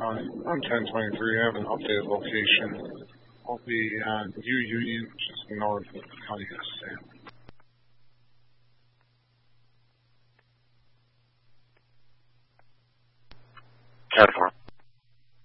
on 1023, I have an updated location. I'll be on UUE, which is north of County of San.